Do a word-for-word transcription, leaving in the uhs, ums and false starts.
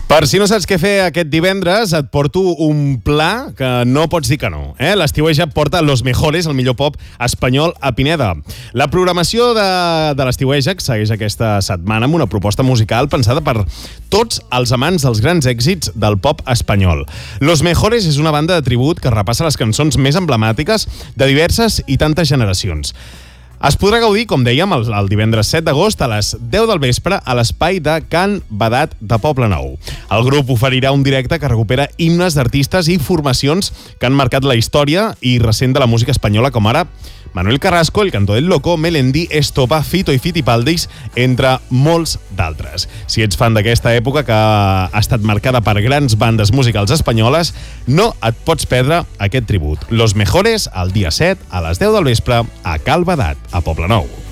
Per si no saps què fer aquest divendres, et porto un pla que no pots dir que no. Eh? L'Estiueja porta Los Mejores, el millor pop espanyol a Pineda. La programació de, de l'Estiueja segueix aquesta setmana amb una proposta musical pensada per tots els amants dels grans èxits del pop espanyol. Los Mejores és una banda de tribut que repassa les cançons més emblemàtiques de diverses i tantes generacions. Es podrà gaudir, com dèiem, el, el divendres set d'agost a les deu del vespre a l'espai de Can Badat de Poblenou. El grup oferirà un directe que recupera himnes d'artistes i formacions que han marcat la història i recent de la música espanyola, com ara Manuel Carrasco, El Canto del Loco, Melendi, Estopa, Fito i Fitipaldis, entre molts d'altres. Si ets fan d'aquesta època que ha estat marcada per grans bandes musicals espanyoles, no et pots perdre aquest tribut. Los Mejores, el dia set, a les deu del vespre, a Cal Badat, a Poblenou.